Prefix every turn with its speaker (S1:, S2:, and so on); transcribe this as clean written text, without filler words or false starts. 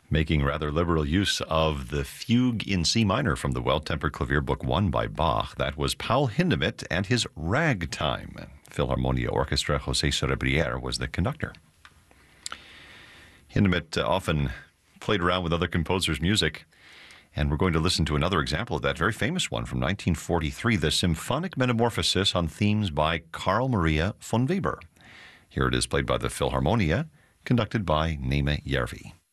S1: Making rather liberal use of the Fugue in C minor from the Well-Tempered Clavier Book 1 by Bach. That was Paul Hindemith and his Ragtime. Philharmonia Orchestra, José Sorabrière was the conductor. Hindemith often played around with other composers' music, and we're going to listen to another example of that very famous one from 1943, the Symphonic Metamorphosis on themes by Carl Maria von Weber. Here it is played by the Philharmonia, conducted by Néma Järvi.